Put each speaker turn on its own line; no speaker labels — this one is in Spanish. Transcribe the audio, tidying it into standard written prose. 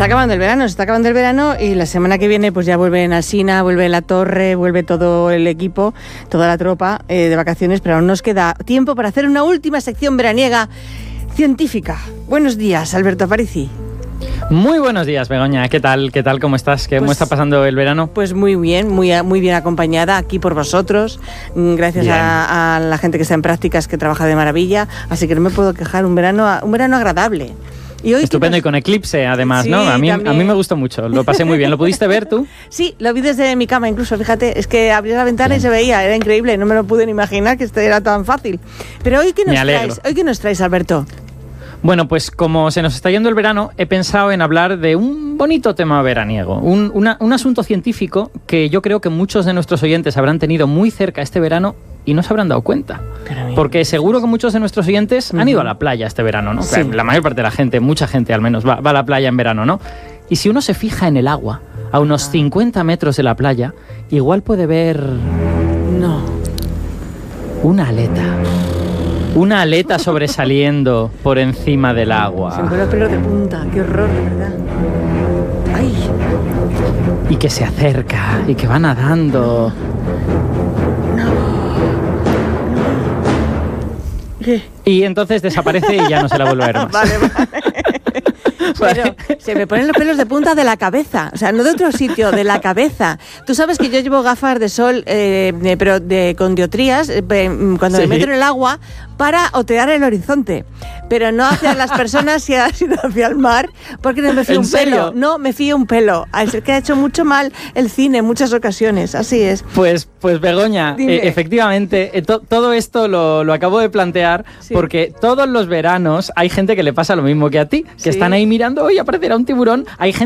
se está acabando el verano y la semana que viene pues ya vuelven Alsina, vuelve La Torre, vuelve todo el equipo, toda la tropa de vacaciones, pero aún nos queda tiempo para hacer una última sección veraniega científica. Buenos días, Alberto Aparici.
Muy buenos días, Begoña. ¿Qué tal? ¿Cómo estás? ¿Cómo está pasando el verano?
Pues muy bien, muy bien acompañada aquí por vosotros, gracias a la gente que está en prácticas, que trabaja de maravilla, así que no me puedo quejar, un verano agradable. Y hoy
estupendo y con eclipse, además,
sí,
¿no? A mí me gustó mucho, lo pasé muy bien. ¿Lo pudiste ver tú?
Sí, lo vi desde mi cama incluso, fíjate, es que abrí la ventana y se veía, era increíble, no me lo pude ni imaginar que esto era tan fácil. Pero hoy, ¿qué nos traes, Alberto?
Bueno, pues como se nos está yendo el verano, he pensado en hablar de un bonito tema veraniego, un asunto científico que yo creo que muchos de nuestros oyentes habrán tenido muy cerca este verano y no se habrán dado cuenta. Porque seguro que muchos de nuestros oyentes han ido a la playa este verano, ¿no?
Sí.
La mayor parte de la gente, mucha gente al menos, va a la playa en verano, ¿no? Y si uno se fija en el agua, a unos 50 metros de la playa, igual puede ver...
No.
Una aleta. Una aleta sobresaliendo por encima del agua.
Se me pone el pelo de punta, qué horror, de verdad. ¡Ay!
Y que se acerca, y que va nadando.
¿Qué?
Y entonces desaparece y ya no se la vuelve a ver más.
Vale. Pero se me ponen los pelos de punta de la cabeza, o sea, no de otro sitio, de la cabeza. Tú sabes que yo llevo gafas de sol, pero con dioptrías, cuando me meto en el agua, para otear el horizonte, pero no hacia las personas, sino hacia el mar, porque no me fío un pelo. No me fío un pelo. Es que ha hecho mucho mal el cine en muchas ocasiones, así es.
Pues Begoña, efectivamente, todo esto lo acabo de plantear porque todos los veranos hay gente que le pasa lo mismo que a ti, que están ahí mirando, oye, aparecerá un tiburón. Hay gente